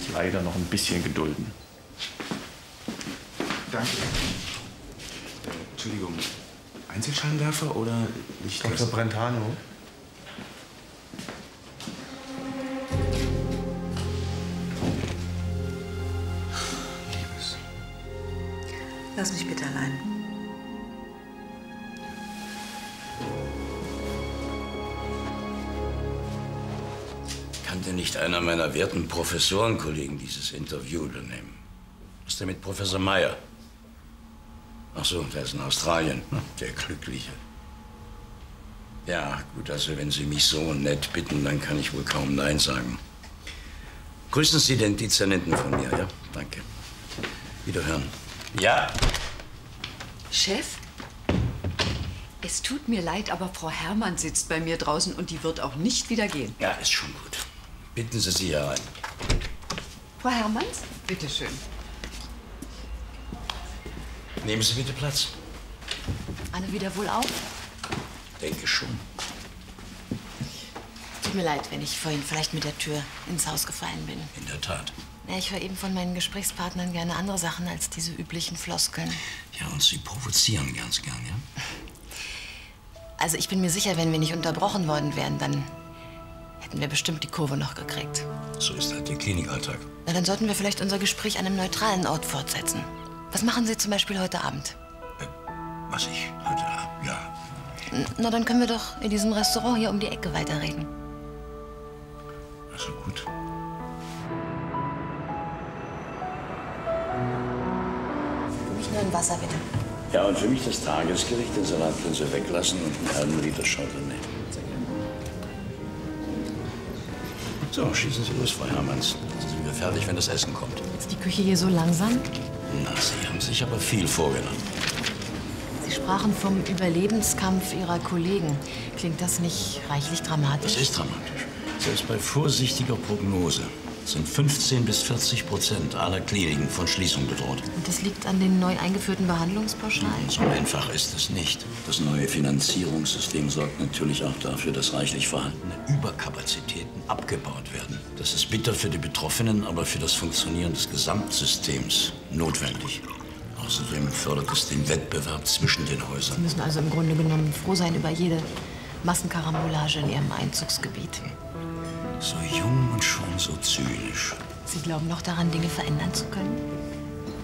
sich leider noch ein bisschen gedulden. Danke. Entschuldigung, Einzelscheinwerfer oder Lichtglas? Dr. Brentano? Liebes. Lass mich bitte allein. Kann denn nicht einer meiner werten Professorenkollegen dieses Interview übernehmen? Was ist denn mit Professor Meyer? Ach so, der ist in Australien. Der Glückliche. Ja, gut, also wenn Sie mich so nett bitten, dann kann ich wohl kaum Nein sagen. Grüßen Sie den Dezernenten von mir, ja? Danke. Wiederhören. Ja. Chef? Es tut mir leid, aber Frau Herrmann sitzt bei mir draußen und die wird auch nicht wieder gehen. Ja, ist schon gut. Bitten Sie sie herein. Frau Herrmanns? Bitte schön. Nehmen Sie bitte Platz. Alle wieder wohlauf? Denke schon. Tut mir leid, wenn ich vorhin vielleicht mit der Tür ins Haus gefallen bin. In der Tat. Ja, ich höre eben von meinen Gesprächspartnern gerne andere Sachen als diese üblichen Floskeln. Ja, und Sie provozieren ganz gern, ja? Also ich bin mir sicher, wenn wir nicht unterbrochen worden wären, dann hätten wir bestimmt die Kurve noch gekriegt. So ist halt der Klinikalltag. Na, dann sollten wir vielleicht unser Gespräch an einem neutralen Ort fortsetzen. Was machen Sie zum Beispiel heute Abend? Was ich heute habe, ja. Na, dann können wir doch in diesem Restaurant hier um die Ecke weiterreden. Also gut. Für mich nur ein Wasser, bitte. Ja, und für mich das Tagesgericht, den Salat können Sie weglassen und einen halben Liter Chardonnay. Sehr gerne. So, schießen Sie los, Frau Herrmanns. Dann sind wir fertig, wenn das Essen kommt. Ist die Küche hier so langsam? Na, Sie haben sich aber viel vorgenommen. Sie sprachen vom Überlebenskampf Ihrer Kollegen. Klingt das nicht reichlich dramatisch? Das ist dramatisch. Selbst bei vorsichtiger Prognose sind 15 bis 40% aller Kliniken von Schließung bedroht. Und das liegt an den neu eingeführten Behandlungspauschalen? So einfach ist es nicht. Das neue Finanzierungssystem sorgt natürlich auch dafür, dass reichlich vorhandene Überkapazitäten abgebaut werden. Das ist bitter für die Betroffenen, aber für das Funktionieren des Gesamtsystems notwendig. Außerdem fördert es den Wettbewerb zwischen den Häusern. Sie müssen also im Grunde genommen froh sein über jede Massenkarambolage in Ihrem Einzugsgebiet. So jung und schon so zynisch. Sie glauben noch daran, Dinge verändern zu können?